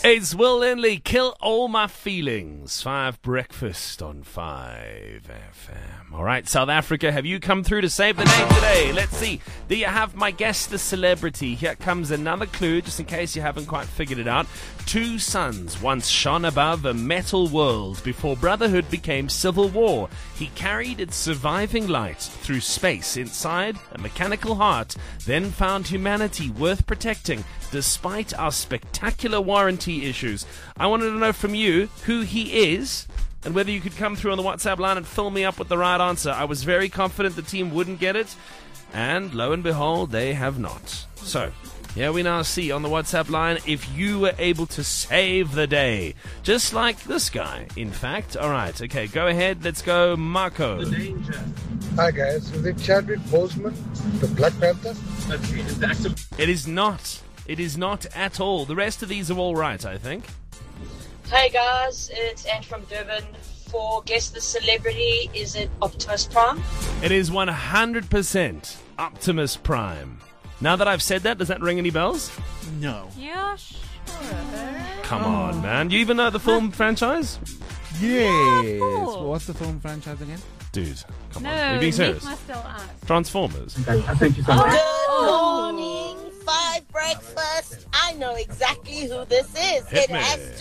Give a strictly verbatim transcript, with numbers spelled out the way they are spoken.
It's Will Lindley, Kill All My Feelings. Five Breakfast on five F M. All right, South Africa, have you come through to save the day today? Let's see. Do you have my guess the celebrity? Here comes another clue, just in case you haven't quite figured it out. Two suns once shone above a metal world before brotherhood became civil war. He carried its surviving light through space inside a mechanical heart, then found humanity worth protecting despite our spectacular warranty issues. I wanted to know from you who he is and whether you could come through on the WhatsApp line and fill me up with the right answer. I was very confident the team wouldn't get it, and lo and behold, they have not. So, here we now see on the WhatsApp line if you were able to save the day. Just like this guy, in fact. All right, okay, go ahead. Let's go, Marco. The danger. Hi guys, is it Chadwick Boseman, the Black Panther? It is not. It is not at all. The rest of these are all right, I think. Hey guys, it's Ange from Durban. For Guess the Celebrity, is it Optimus Prime? It is one hundred percent Optimus Prime. Now that I've said that, does that ring any bells? No. Yeah, sure. Come on, man. You even know the film franchise? Yes. course. Well, what's the film franchise again? Dude, come No, on. Are you being Nick serious? must still ask. Transformers. Thank you so much. Good morning, Five Breakfast. I know exactly who this is. Hit It me. has to